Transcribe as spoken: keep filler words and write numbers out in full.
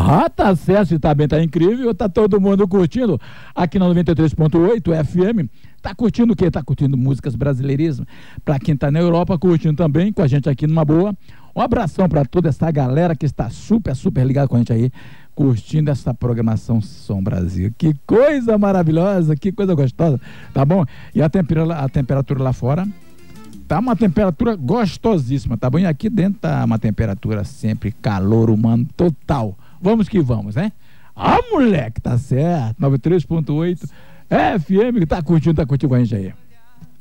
Ah, tá certo, se tá bem, tá incrível, tá todo mundo curtindo aqui na noventa e três ponto oito F M. Tá curtindo o quê? Tá curtindo músicas brasileiríssimas. Pra quem tá na Europa, curtindo também com a gente aqui numa boa. Um abração pra toda essa galera que está super, super ligada com a gente aí, curtindo essa programação Som Brasil. Que coisa maravilhosa, que coisa gostosa, tá bom? E a temperatura, a temperatura lá fora tá uma temperatura gostosíssima, tá bom? E aqui dentro tá uma temperatura sempre calor humano total. Vamos que vamos, né? Ah, moleque, tá certo. noventa e três ponto oito F M, tá curtindo, tá curtindo com a gente aí.